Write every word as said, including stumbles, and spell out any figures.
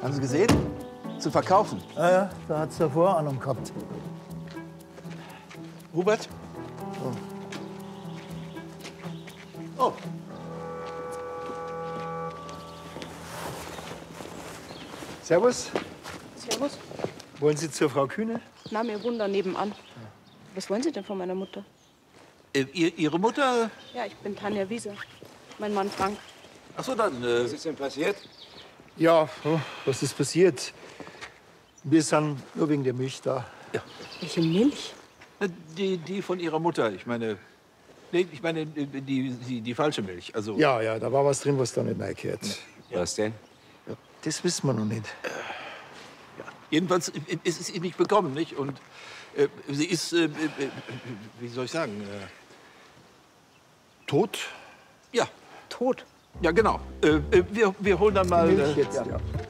Haben Sie gesehen? Zu verkaufen. Ja, ja, da hat's ja Vorahnung gehabt. Hubert? Oh. oh. Servus. Servus. Wollen Sie zur Frau Kühne? Na, wir wohnen da nebenan. Was wollen Sie denn von meiner Mutter? Äh, ihr, Ihre Mutter? Ja, ich bin Tanja Wieser. Mein Mann Frank. Ach so, dann. Äh, was ist denn passiert? Ja, oh, was ist passiert? Wir sind nur wegen der Milch da. Ja. Welche Milch? Die, die von Ihrer Mutter. Ich meine, nee, ich meine die, die, die falsche Milch. Also. Ja, ja, da war was drin, was da nicht reingehört. Ja. Was denn? Ja, das wissen wir noch nicht. Ja. Jedenfalls ist es ihr nicht bekommen, nicht? Und äh, sie ist, äh, äh, wie soll ich sagen, äh, Tot? ja. Tot. Ja, genau. Äh, wir, wir holen dann mal. Milch Äh, jetzt, ja. ja.